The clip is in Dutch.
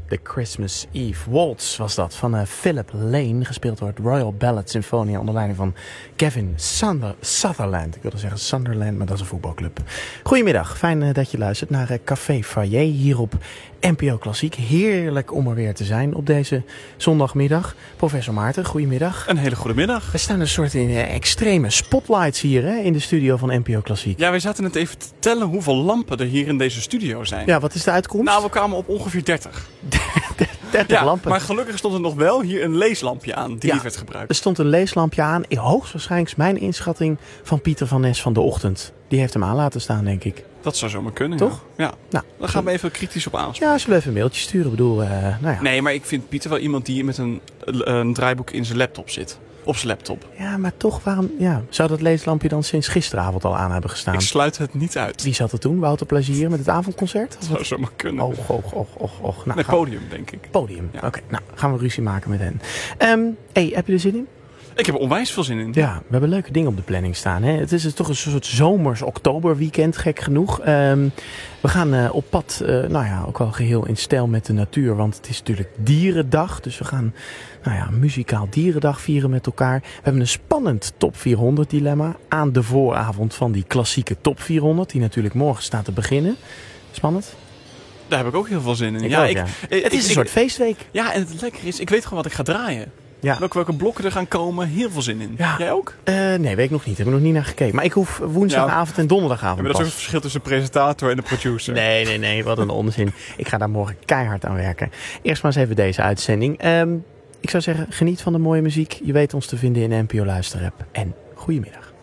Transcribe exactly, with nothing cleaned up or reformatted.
The Christmas Eve Waltz was dat, van uh, Philip Lane, gespeeld door het Royal Ballet Sinfonia onder leiding van Kevin Sunder- Sutherland. Ik wilde zeggen Sunderland, maar dat is een voetbalclub. Goedemiddag, fijn uh, dat je luistert naar uh, Café Foyer hier op N P O Klassiek. Heerlijk om er weer te zijn op deze zondagmiddag. Professor Maarten, goedemiddag. Een hele goede middag. We staan een soort in uh, extreme spotlights hier hè, in de studio van N P O Klassiek. Ja, wij zaten net even te tellen hoeveel lampen er hier in deze studio zijn. Ja, wat is de uitkomst? Nou, we kwamen op ongeveer dertig. dertig ja, lampen. Maar gelukkig stond er nog wel hier een leeslampje aan die ja, niet werd gebruikt. Er stond een leeslampje aan. Hoogstwaarschijnlijk is mijn inschatting van Pieter van Nes van de Ochtend. Die heeft hem aan laten staan, denk ik. Dat zou zomaar kunnen, toch? Ja. ja. Nou, daar gaan we even kritisch op aanspreken. Ja, zullen we even een mailtje sturen? Ik bedoel, uh, nou ja. Nee, maar ik vind Pieter wel iemand die met een, een draaiboek in zijn laptop zit. Op zijn laptop. Ja, maar toch, waarom... Ja, zou dat leeslampje dan sinds gisteravond al aan hebben gestaan? Ik sluit het niet uit. Wie zat er toen? Wouter Plezier met het avondconcert? Dat zou zomaar kunnen. Och, och, och, och, och. Nou, nee, podium, denk ik. Podium, ja. Oké. Okay, nou, gaan we ruzie maken met hen. Um, hey, heb je er zin in? Ik heb er onwijs veel zin in. Ja, we hebben leuke dingen op de planning staan. Hè? Het is toch een soort zomers oktoberweekend, gek genoeg. Um, we gaan uh, op pad, uh, nou ja, ook wel geheel in stijl met de natuur. Want het is natuurlijk dierendag. Dus we gaan, nou ja, muzikaal dierendag vieren met elkaar. We hebben een spannend top vierhonderd dilemma aan de vooravond van die klassieke top vierhonderd. Die natuurlijk morgen staat te beginnen. Spannend? Daar heb ik ook heel veel zin in. Ik ja, ook, ik, ja. Ik, het is ik, een soort feestweek. Ja, en het lekker is, ik weet gewoon wat ik ga draaien. Ja. Welke, welke blokken er gaan komen, heel veel zin in. Ja. Jij ook? Uh, nee, weet ik nog niet. Heb ik nog niet naar gekeken. Maar ik hoef woensdagavond ja. en donderdagavond. Ja, maar dat is ook het verschil tussen de presentator en de producer. Nee, nee, nee. Wat een onzin. Ik ga daar morgen keihard aan werken. Eerst maar eens even deze uitzending. Um, ik zou zeggen, geniet van de mooie muziek. Je weet ons te vinden in de N P O Luisterapp. En goedemiddag.